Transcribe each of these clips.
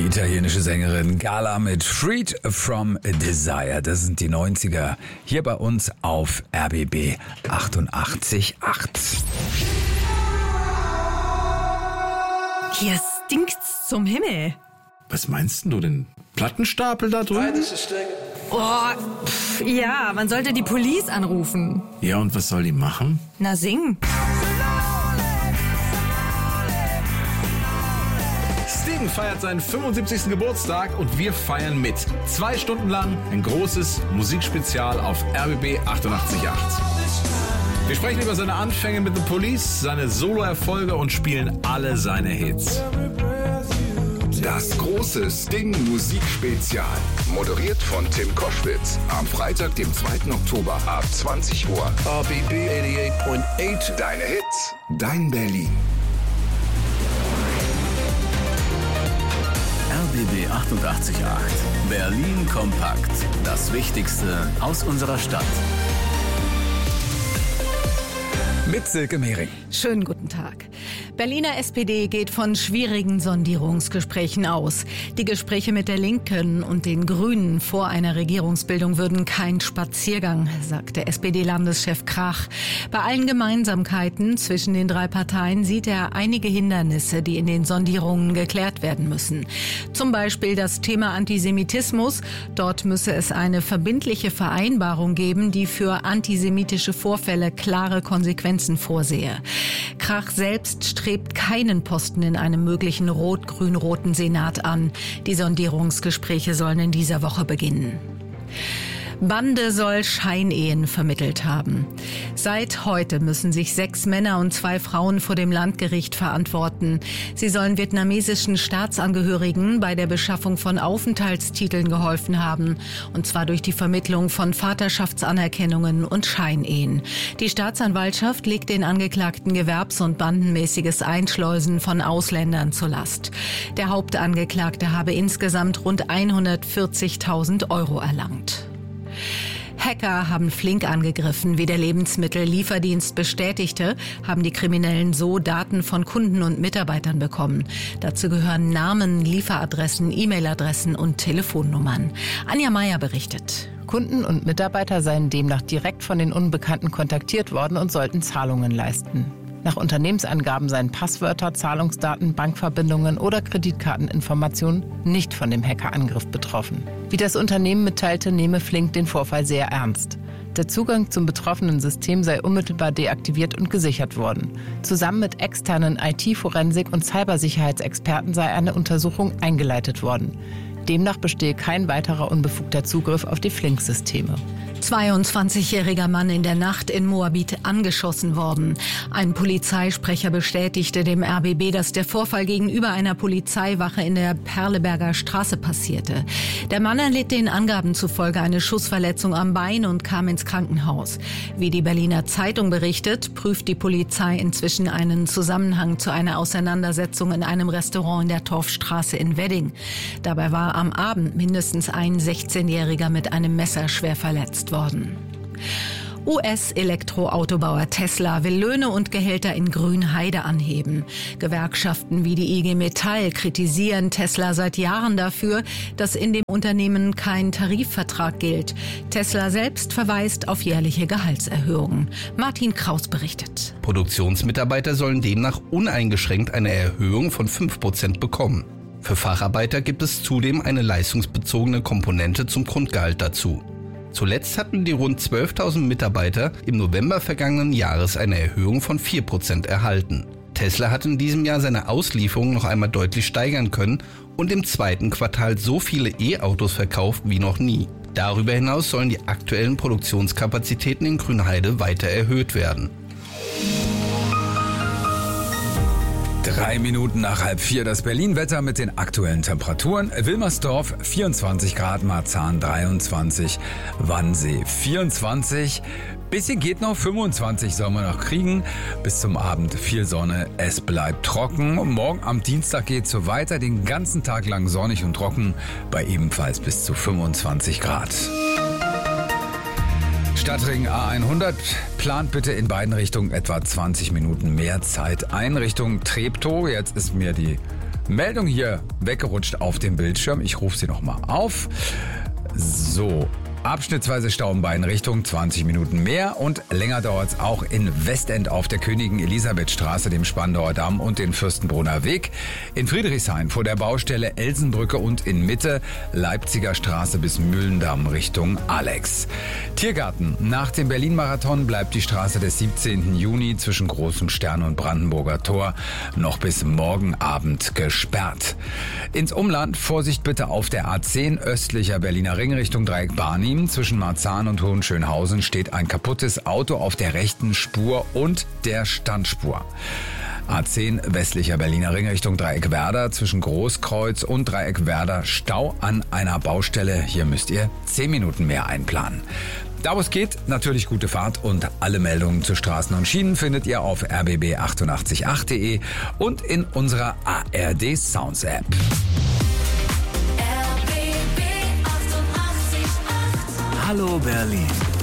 italienische Sängerin Gala mit Freed from Desire. Das sind die 90er hier bei uns auf RBB 88.8. Hier stinkt's zum Himmel. Was meinst du denn? Plattenstapel da drüben? Ja, man sollte die Police anrufen. Ja, und was soll die machen? Na, singen. Sting feiert seinen 75. Geburtstag und wir feiern mit. 2 Stunden lang ein großes Musikspezial auf RBB 88.8. Wir sprechen über seine Anfänge mit The Police, seine Soloerfolge und spielen alle seine Hits. Das große Sting-Musikspezial. Moderiert von Tim Koschwitz. Am Freitag, dem 2. Oktober ab 20 Uhr. RBB 88.8. Deine Hits, dein Berlin. RBB 88.8. Berlin kompakt. Das Wichtigste aus unserer Stadt. Mit Silke Mehring. Schönen guten Tag. Berliner SPD geht von schwierigen Sondierungsgesprächen aus. Die Gespräche mit der Linken und den Grünen vor einer Regierungsbildung würden kein Spaziergang, sagte SPD-Landeschef Krach. Bei allen Gemeinsamkeiten zwischen den 3 Parteien sieht er einige Hindernisse, die in den Sondierungen geklärt werden müssen. Zum Beispiel das Thema Antisemitismus. Dort müsse es eine verbindliche Vereinbarung geben, die für antisemitische Vorfälle klare Konsequenzen vorsehe. Krach selbst strebt keinen Posten in einem möglichen rot-grün-roten Senat an. Die Sondierungsgespräche sollen in dieser Woche beginnen. Bande soll Scheinehen vermittelt haben. Seit heute müssen sich 6 Männer und 2 Frauen vor dem Landgericht verantworten. Sie sollen vietnamesischen Staatsangehörigen bei der Beschaffung von Aufenthaltstiteln geholfen haben. Und zwar durch die Vermittlung von Vaterschaftsanerkennungen und Scheinehen. Die Staatsanwaltschaft legt den Angeklagten gewerbs- und bandenmäßiges Einschleusen von Ausländern zur Last. Der Hauptangeklagte habe insgesamt rund 140.000 Euro erlangt. Hacker haben flink angegriffen. Wie der Lebensmittellieferdienst bestätigte, haben die Kriminellen so Daten von Kunden und Mitarbeitern bekommen. Dazu gehören Namen, Lieferadressen, E-Mail-Adressen und Telefonnummern. Anja Meier berichtet. Kunden und Mitarbeiter seien demnach direkt von den Unbekannten kontaktiert worden und sollten Zahlungen leisten. Nach Unternehmensangaben seien Passwörter, Zahlungsdaten, Bankverbindungen oder Kreditkarteninformationen nicht von dem Hackerangriff betroffen. Wie das Unternehmen mitteilte, nehme Flink den Vorfall sehr ernst. Der Zugang zum betroffenen System sei unmittelbar deaktiviert und gesichert worden. Zusammen mit externen IT-Forensik- und Cybersicherheitsexperten sei eine Untersuchung eingeleitet worden. Demnach bestehe kein weiterer unbefugter Zugriff auf die Flink-Systeme. 22-jähriger Mann in der Nacht in Moabit angeschossen worden. Ein Polizeisprecher bestätigte dem RBB, dass der Vorfall gegenüber einer Polizeiwache in der Perleberger Straße passierte. Der Mann erlitt den Angaben zufolge eine Schussverletzung am Bein und kam ins Krankenhaus. Wie die Berliner Zeitung berichtet, prüft die Polizei inzwischen einen Zusammenhang zu einer Auseinandersetzung in einem Restaurant in der Torfstraße in Wedding. Dabei war am Abend mindestens ein 16-Jähriger mit einem Messer schwer verletzt worden. US-Elektroautobauer Tesla will Löhne und Gehälter in Grünheide anheben. Gewerkschaften wie die IG Metall kritisieren Tesla seit Jahren dafür, dass in dem Unternehmen kein Tarifvertrag gilt. Tesla selbst verweist auf jährliche Gehaltserhöhungen. Martin Kraus berichtet. Produktionsmitarbeiter sollen demnach uneingeschränkt eine Erhöhung von 5% bekommen. Für Facharbeiter gibt es zudem eine leistungsbezogene Komponente zum Grundgehalt dazu. Zuletzt hatten die rund 12.000 Mitarbeiter im November vergangenen Jahres eine Erhöhung von 4% erhalten. Tesla hat in diesem Jahr seine Auslieferung noch einmal deutlich steigern können und im 2. Quartal so viele E-Autos verkauft wie noch nie. Darüber hinaus sollen die aktuellen Produktionskapazitäten in Grünheide weiter erhöht werden. 3 Minuten nach 3:30 das Berlin-Wetter mit den aktuellen Temperaturen. Wilmersdorf 24 Grad, Marzahn 23, Wannsee 24. Bisschen geht noch, 25 soll man noch kriegen. Bis zum Abend viel Sonne, es bleibt trocken. Morgen am Dienstag geht's so weiter, den ganzen Tag lang sonnig und trocken, bei ebenfalls bis zu 25 Grad. Stadtring A100 plant bitte in beiden Richtungen etwa 20 Minuten mehr Zeit ein. Richtung Treptow, jetzt ist mir die Meldung hier weggerutscht auf dem Bildschirm. Ich rufe sie nochmal auf. So. Abschnittsweise Stau in beiden Richtungen, 20 Minuten mehr und länger dauert es auch in Westend auf der Königin-Elisabeth-Straße, dem Spandauer Damm und den Fürstenbrunner Weg. In Friedrichshain vor der Baustelle Elsenbrücke und in Mitte Leipziger Straße bis Mühlendamm Richtung Alex. Tiergarten. Nach dem Berlin-Marathon bleibt die Straße des 17. Juni zwischen Großem Stern und Brandenburger Tor noch bis morgen Abend gesperrt. Ins Umland Vorsicht bitte auf der A10 östlicher Berliner Ring Richtung Dreieck Barnim. Zwischen Marzahn und Hohenschönhausen steht ein kaputtes Auto auf der rechten Spur und der Standspur. A10 westlicher Berliner Ring Richtung Dreieck Werder zwischen Großkreuz und Dreieck Werder Stau an einer Baustelle. Hier müsst ihr 10 Minuten mehr einplanen. Da wo es geht, natürlich gute Fahrt und alle Meldungen zu Straßen und Schienen findet ihr auf rbb888.de und in unserer ARD Sounds App. Hallo Berlin.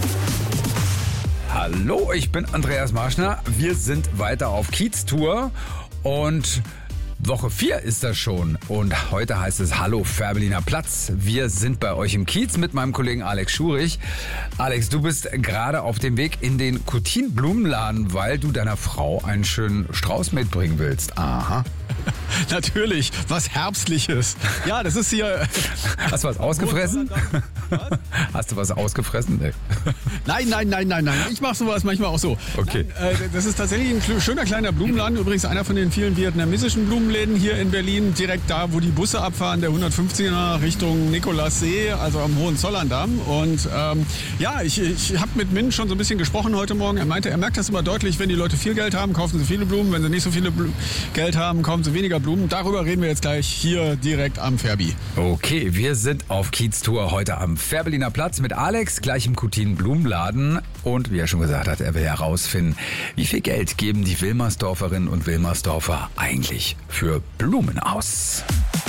Hallo, ich bin Andreas Marschner. Wir sind weiter auf Kiez-Tour und Woche 4 ist das schon. Und heute heißt es Hallo Fährberliner Platz. Wir sind bei euch im Kiez mit meinem Kollegen Alex Schurich. Alex, du bist gerade auf dem Weg in den Kutin Blumenladen, weil du deiner Frau einen schönen Strauß mitbringen willst. Aha. Natürlich, was Herbstliches. Ja, das ist hier... Hast du was ausgefressen? Was? Hast du was ausgefressen? Nee. Nein. Ich mache sowas manchmal auch so. Okay. Nein, das ist tatsächlich ein schöner kleiner Blumenladen. Übrigens einer von den vielen vietnamesischen Blumenläden hier in Berlin. Direkt da, wo die Busse abfahren, der 115er Richtung Nikolassee, also am Hohenzollern-Damm. Und ich habe mit Min schon so ein bisschen gesprochen heute Morgen. Er meinte, er merkt das immer deutlich, wenn die Leute viel Geld haben, kaufen sie viele Blumen. Wenn sie nicht so viele Geld haben, kaufen sie weniger Blumen. Darüber reden wir jetzt gleich hier direkt am Färbi. Okay, wir sind auf Kiez-Tour heute am Fährberliner Platz mit Alex, gleich im Kutin Blumenladen. Und wie er schon gesagt hat, er will herausfinden, wie viel Geld geben die Wilmersdorferinnen und Wilmersdorfer eigentlich für Blumen aus.